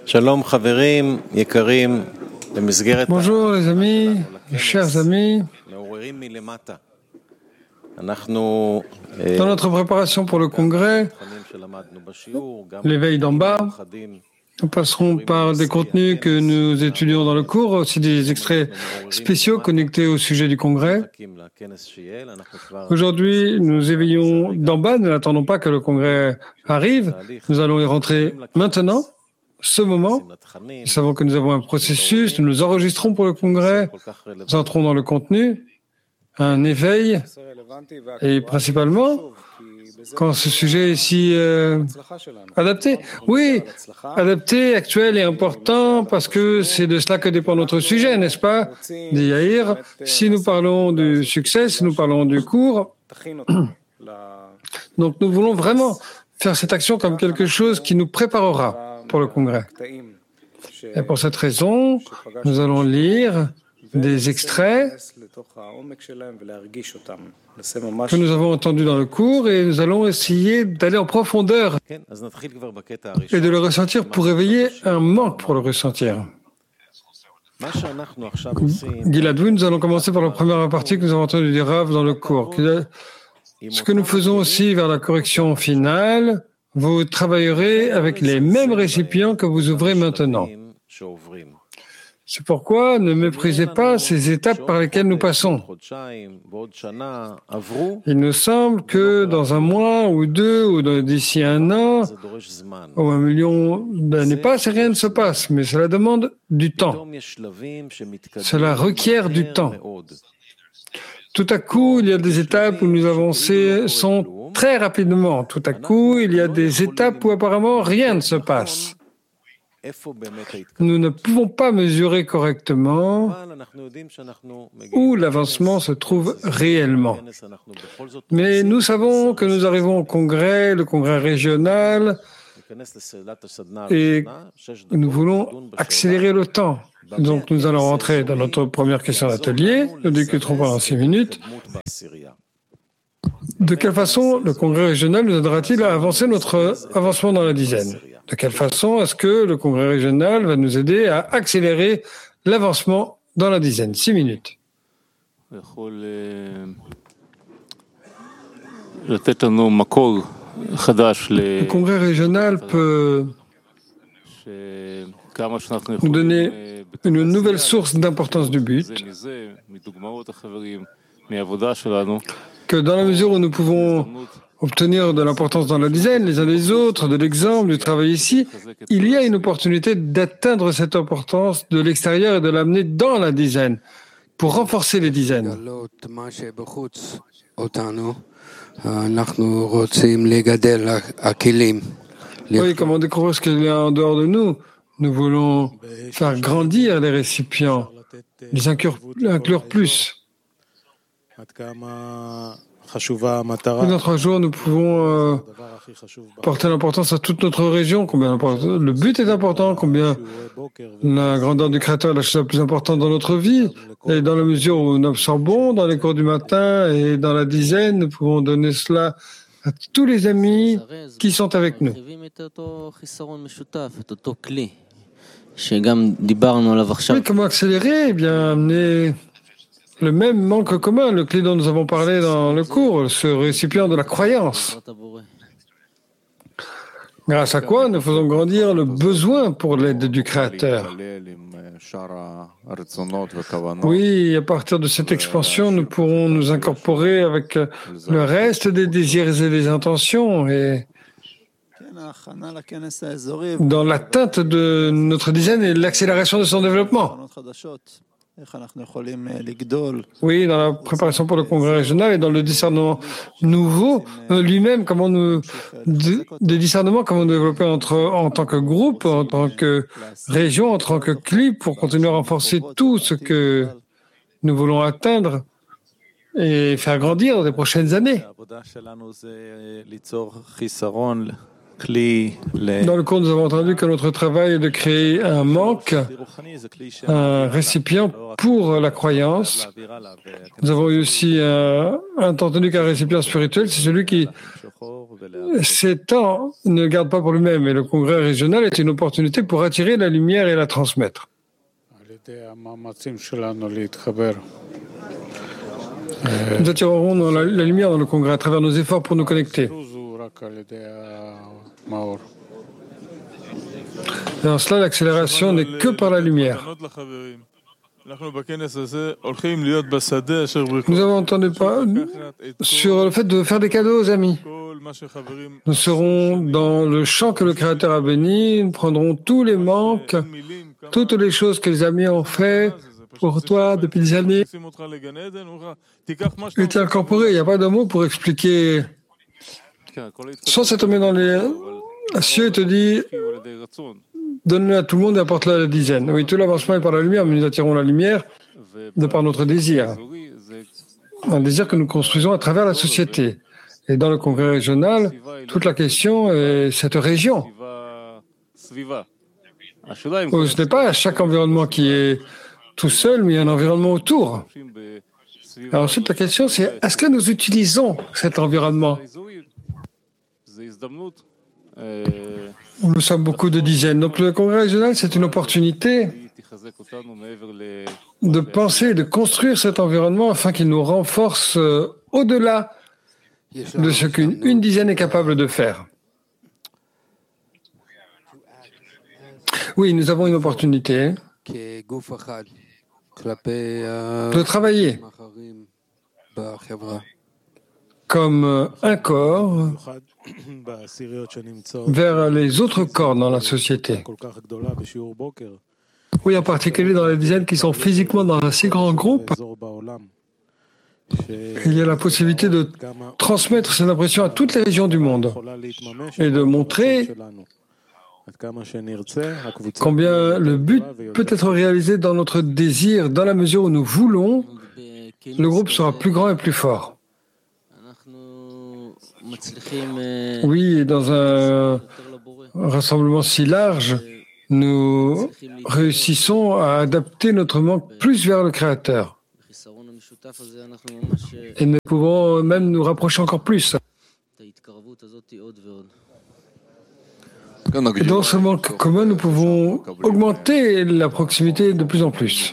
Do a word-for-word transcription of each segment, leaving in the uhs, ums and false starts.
Bonjour les amis, les chers amis. Dans notre préparation pour le congrès, l'éveil d'en bas, nous passerons par des contenus que nous étudions dans le cours, aussi des extraits spéciaux connectés au sujet du congrès. Aujourd'hui, nous éveillons d'en bas, nous n'attendons pas que le congrès arrive, nous allons y rentrer maintenant, ce moment. Nous savons que nous avons un processus, nous nous enregistrons pour le congrès, nous entrons dans le contenu, un éveil, et principalement, quand ce sujet est si euh, adapté. Oui, adapté, actuel et important, parce que c'est de cela que dépend notre sujet, n'est-ce pas, dit Yair. Si nous parlons du succès, si nous parlons du cours, donc nous voulons vraiment faire cette action comme quelque chose qui nous préparera pour le congrès. Et pour cette raison, nous allons lire des extraits que nous avons entendus dans le cours et nous allons essayer d'aller en profondeur et de le ressentir pour réveiller un manque pour le ressentir. Gilad, oui, nous allons commencer par la première partie que nous avons entendue du Rav dans le cours. Ce que nous faisons aussi vers la correction finale, vous travaillerez avec les mêmes récipients que vous ouvrez maintenant. C'est pourquoi ne méprisez pas ces étapes par lesquelles nous passons. Il nous semble que dans un mois ou deux, ou d'ici un an, ou un million d'années passent et rien ne se passe, mais cela demande du temps. Cela requiert du temps. Tout à coup, il y a des étapes où nous avançons très rapidement. Tout à coup, il y a des étapes où apparemment rien ne se passe. Nous ne pouvons pas mesurer correctement où l'avancement se trouve réellement. Mais nous savons que nous arrivons au congrès, le congrès régional, et nous voulons accélérer le temps. Donc nous allons rentrer dans notre première question d'atelier, nous discuterons pendant six minutes. De quelle façon le congrès régional nous aidera-t-il à avancer notre avancement dans la dizaine ? De quelle façon est-ce que le congrès régional va nous aider à accélérer l'avancement dans la dizaine ? Six minutes. Le congrès régional peut nous donner une nouvelle source d'importance du but, que dans la mesure où nous pouvons obtenir de l'importance dans la dizaine, les uns des autres, de l'exemple, du travail ici, il y a une opportunité d'atteindre cette importance de l'extérieur et de l'amener dans la dizaine, pour renforcer les dizaines. Oui, comme on découvre ce qu'il y a en dehors de nous, nous voulons faire grandir les récipients, les inclure, inclure plus. Dans trois jours, nous pouvons euh, porter l'importance à toute notre région, combien le but est important, combien la grandeur du Créateur est la chose la plus importante dans notre vie, et dans la mesure où nous absorbons dans les cours du matin et dans la dizaine, nous pouvons donner cela à tous les amis qui sont avec nous. Oui, comment accélérer ? Eh bien, amener le même manque commun, le clé dont nous avons parlé dans le cours, ce récipient de la croyance. Grâce à quoi nous faisons grandir le besoin pour l'aide du Créateur. Oui, à partir de cette expansion, nous pourrons nous incorporer avec le reste des désirs et des intentions et dans l'atteinte de notre dizaine et l'accélération de son développement. Oui, dans la préparation pour le congrès régional et dans le discernement nouveau, lui-même, comment nous, des discernements, comment nous développer entre, en tant que groupe, en tant que région, en tant que clip, pour continuer à renforcer tout ce que nous voulons atteindre et faire grandir dans les prochaines années. Dans le cours, nous avons entendu que notre travail est de créer un manque, un récipient pour la croyance. Nous avons aussi euh, entendu qu'un récipient spirituel, c'est celui qui s'étend, ne garde pas pour lui-même. Et le congrès régional est une opportunité pour attirer la lumière et la transmettre. Nous attirerons dans la, la lumière dans le congrès à travers nos efforts pour nous connecter. Et en cela, l'accélération n'est que par la lumière. Nous avons entendu pas sur le fait de faire des cadeaux aux amis. Nous serons dans le champ que le Créateur a béni, nous prendrons tous les manques, toutes les choses que les amis ont fait pour toi depuis des années. Et tu as incorporé, il n'y a pas de mots pour expliquer. Soit ça te met dans les cieux et te dit donne-le à tout le monde et apporte-le à la dizaine. Oui, tout l'avancement est par la lumière, mais nous attirons la lumière de par notre désir. Un désir que nous construisons à travers la société. Et dans le congrès régional, toute la question est cette région. Où ce n'est pas chaque environnement qui est tout seul, mais il y a un environnement autour. Alors ensuite, la question c'est, est-ce que nous utilisons cet environnement ? Nous sommes beaucoup de dizaines. Donc le congrès régional, c'est une opportunité de penser, de construire cet environnement afin qu'il nous renforce euh, au-delà de ce qu'une une dizaine est capable de faire. Oui, nous avons une opportunité de travailler comme un corps vers les autres corps dans la société. Oui, en particulier dans les dizaines qui sont physiquement dans un si grand groupe. Il y a la possibilité de transmettre cette impression à toutes les régions du monde et de montrer combien le but peut être réalisé dans notre désir, dans la mesure où nous voulons, le groupe sera plus grand et plus fort. Oui, dans un rassemblement si large, nous réussissons à adapter notre manque plus vers le Créateur. Et nous pouvons même nous rapprocher encore plus. Et dans ce manque commun, nous pouvons augmenter la proximité de plus en plus.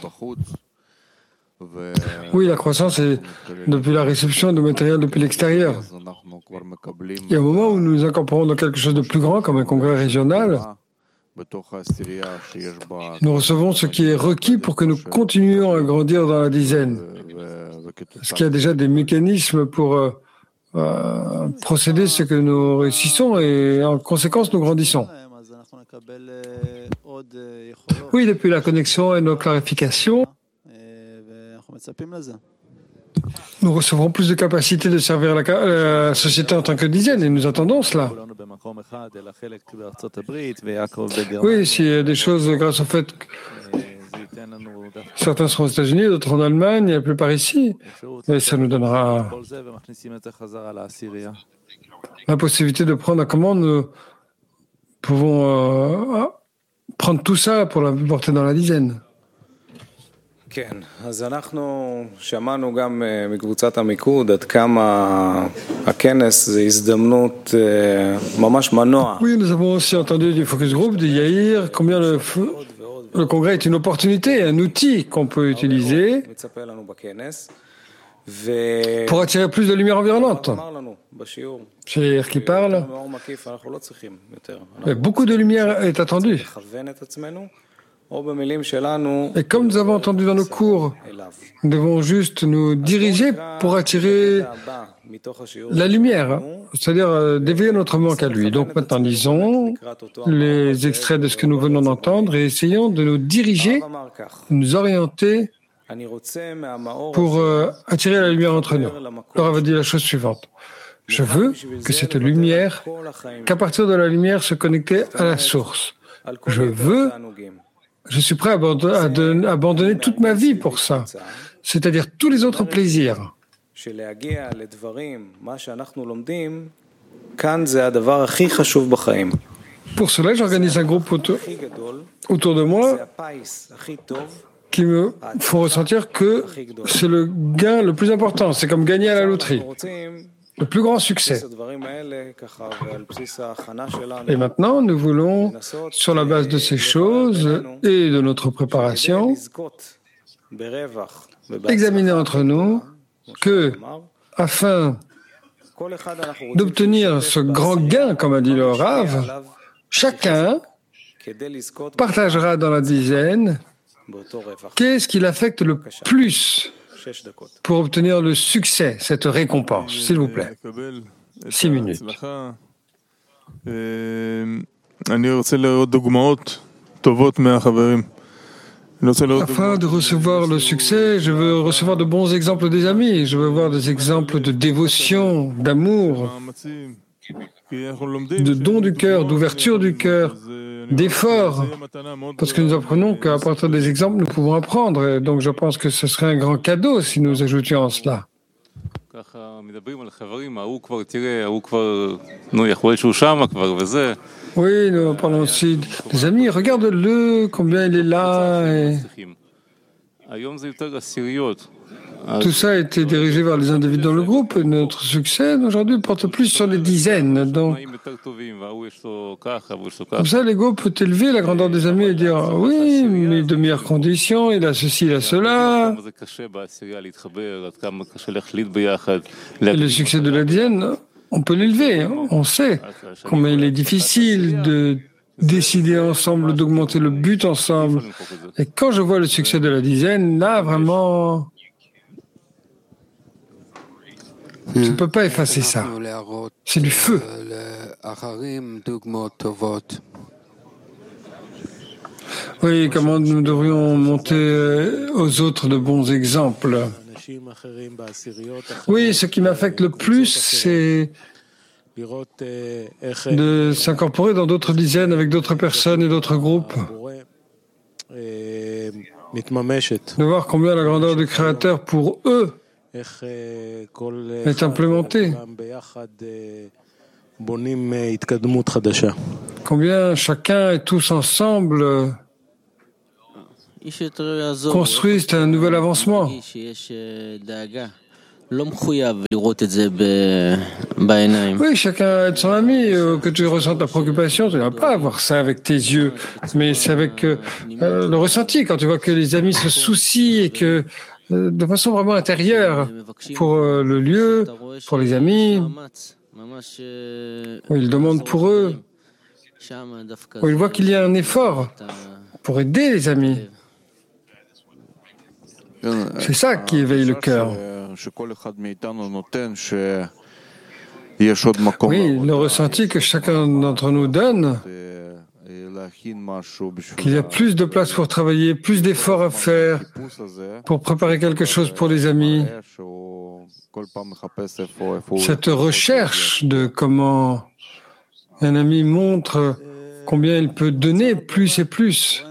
Oui, la croissance est depuis la réception de matériel depuis l'extérieur. Il y a un moment où nous nous incorporons dans quelque chose de plus grand, comme un congrès régional. Nous recevons ce qui est requis pour que nous continuions à grandir dans la dizaine. Parce qu'il y a déjà des mécanismes pour euh, euh, procéder ce que nous réussissons et en conséquence nous grandissons. Oui, depuis la connexion et nos clarifications, nous recevrons plus de capacité de servir la, la société en tant que dizaine et nous attendons cela. Oui, s'il y a des choses grâce au fait que certains seront aux États-Unis, d'autres en Allemagne, et la plupart ici, et ça nous donnera la possibilité de prendre comment nous pouvons euh, prendre tout ça pour la porter dans la dizaine. כן, אז אנחנו שמענו גם מקבוצת המיקוד עד כמה הכנס זה הזדמנות ממש מנוע. Oui, nous avons aussi entendu du focus group de Yair combien le, le congrès est une opportunité, un outil qu'on peut utiliser pour attirer plus de lumière environnante. C'est Yair qui parle. Mais beaucoup de lumière est attendue. Et comme nous avons entendu dans nos cours, nous devons juste nous diriger pour attirer la lumière, c'est-à-dire d'éveiller notre manque à lui. Donc maintenant, lisons les extraits de ce que nous venons d'entendre et essayons de nous diriger, de nous orienter pour euh, attirer la lumière entre nous. Alors, on va dire la chose suivante. Je veux que cette lumière, qu'à partir de la lumière, se connecter à la source. Je veux Je suis prêt à abandonner, à abandonner toute ma vie pour ça, c'est-à-dire tous les autres plaisirs. Pour cela, j'organise un groupe autour, autour de moi qui me font ressentir que c'est le gain le plus important. C'est comme gagner à la loterie. Le plus grand succès. Et maintenant, nous voulons, sur la base de ces choses et de notre préparation, examiner entre nous que, afin d'obtenir ce grand gain, comme a dit le Rav, chacun partagera dans la dizaine qu'est-ce qui l'affecte le plus pour obtenir le succès, cette récompense. S'il vous plaît. Six minutes. Afin de recevoir le succès, je veux recevoir de bons exemples des amis. Je veux voir des exemples de dévotion, d'amour, de don du cœur, d'ouverture du cœur, d'effort, parce que nous apprenons qu'à partir des exemples, nous pouvons apprendre. Et donc je pense que ce serait un grand cadeau si nous ajoutions cela. Oui, nous parlons aussi des amis. Regarde-le, combien il est là. Et... Tout ça a été dirigé vers les individus dans le groupe. Et notre succès aujourd'hui porte plus sur les dizaines. Donc, comme ça, l'ego peut élever la grandeur des amis et dire ah, oui, mais de meilleures conditions, il a ceci, il a cela. Et le succès de la dizaine, on peut l'élever. On sait combien il est difficile de décider ensemble, d'augmenter le but ensemble. Et quand je vois le succès de la dizaine, là, vraiment... Je ne peux pas effacer ça. C'est du feu. Oui, comment nous devrions monter aux autres de bons exemples. Oui, ce qui m'affecte le plus, c'est de s'incorporer dans d'autres dizaines avec d'autres personnes et d'autres groupes. De voir combien la grandeur du Créateur pour eux est implémenté. Combien chacun et tous ensemble construisent un nouvel avancement. Oui, chacun est son ami. Que tu ressentes ta préoccupation, tu ne vas pas avoir ça avec tes yeux, mais c'est avec euh, le ressenti quand tu vois que les amis se soucient et que de façon vraiment intérieure pour le lieu, pour les amis, où ils demandent pour eux, où ils voient qu'il y a un effort pour aider les amis. C'est ça qui éveille le cœur. Oui, le ressenti que chacun d'entre nous donne, qu'il y a plus de place pour travailler, plus d'efforts à faire pour préparer quelque chose pour les amis. Cette recherche de comment un ami montre combien il peut donner plus et plus.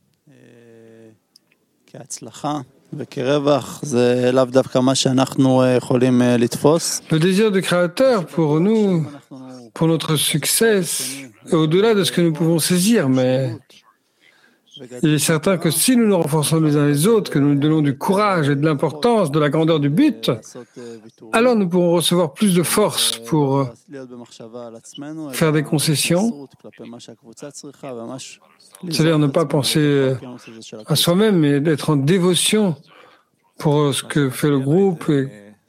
Le désir du Créateur pour nous, pour notre succès, est au-delà de ce que nous pouvons saisir, mais il est certain que si nous nous renforçons les uns les autres, que nous nous donnons du courage et de l'importance, de la grandeur du but, alors nous pourrons recevoir plus de force pour faire des concessions, c'est-à-dire ne pas penser à soi-même, mais d'être en dévotion pour ce que fait le groupe. Et...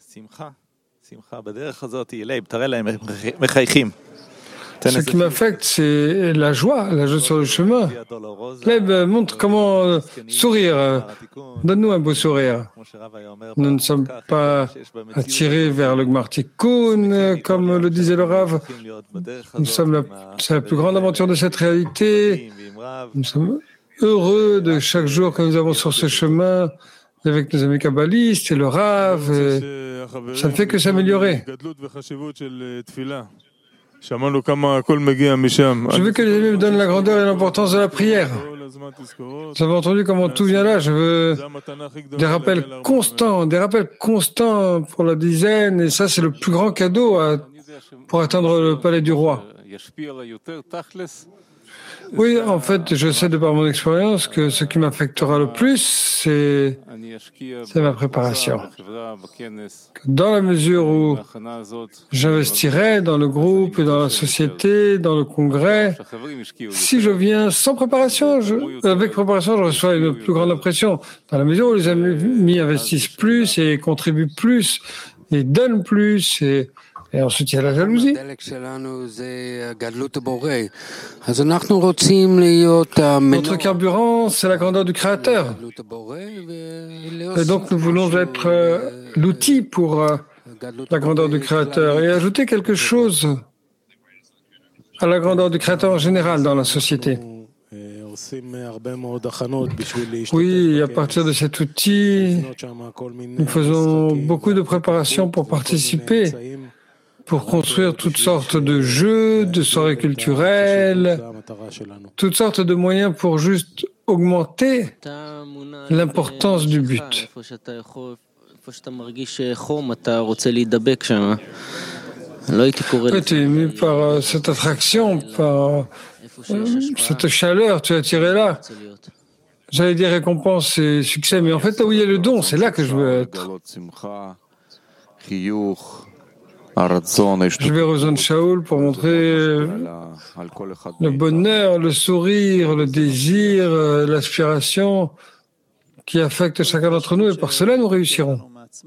Ce qui m'affecte, c'est la joie, la joie sur le chemin. Leb, montre comment sourire. Donne-nous un beau sourire. Nous ne sommes pas attirés vers le Gmar Tikkun, comme le disait le Rav. Nous sommes la, c'est la plus grande aventure de cette réalité. Nous sommes heureux de chaque jour que nous avons sur ce chemin avec nos amis kabbalistes et le Rav. Et ça ne fait que s'améliorer. Je veux que les amis me donnent la grandeur et l'importance de la prière. Vous avez entendu comment tout vient là. Je veux des rappels constants, des rappels constants pour la dizaine. Et ça, c'est le plus grand cadeau à pour atteindre le palais du roi. Oui, en fait, je sais de par mon expérience que ce qui m'affectera le plus, c'est, c'est ma préparation. Dans la mesure où j'investirai dans le groupe, dans la société, dans le congrès, si je viens sans préparation, je, avec préparation, je reçois une plus grande impression. Dans la mesure où les amis investissent plus et contribuent plus et donnent plus et Et ensuite, il y a la jalousie. Notre carburant, c'est la grandeur du Créateur. Et donc, nous voulons être euh, l'outil pour euh, la grandeur du Créateur et ajouter quelque chose à la grandeur du Créateur en général dans la société. Oui, à partir de cet outil, nous faisons beaucoup de préparations pour participer, pour construire toutes sortes de jeux, de soirées culturelles, toutes sortes de moyens pour juste augmenter l'importance du but. Tu es ému par cette attraction, par cette chaleur, tu es attiré là. J'allais dire récompense et succès, mais en fait, là où il y a le don, c'est là que je veux être. Je vais rejoindre Shaul pour montrer le bonheur, le sourire, le désir, l'aspiration qui affecte chacun d'entre nous et par cela nous réussirons.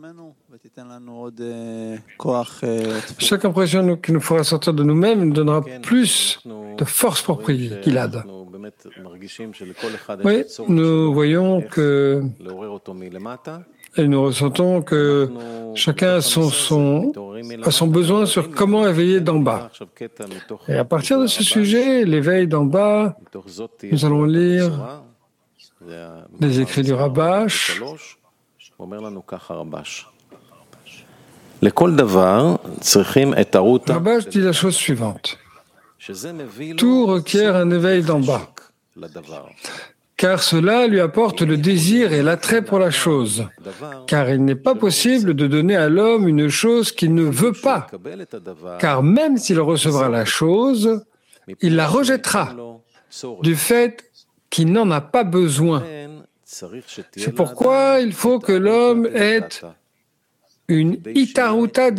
Chaque impression qui nous fera sortir de nous-mêmes nous donnera plus de force pour prier, Gilad. Oui, nous voyons que et nous ressentons que chacun a son, son, a son besoin sur comment éveiller d'en bas. Et à partir de ce sujet, l'éveil d'en bas, nous allons lire les écrits du Rabash. Rabash dit la chose suivante. Tout requiert un éveil d'en bas, car cela lui apporte le désir et l'attrait pour la chose, car il n'est pas possible de donner à l'homme une chose qu'il ne veut pas, car même s'il recevra la chose, il la rejettera du fait qu'il n'en a pas besoin. C'est pourquoi il faut que l'homme ait une itaruta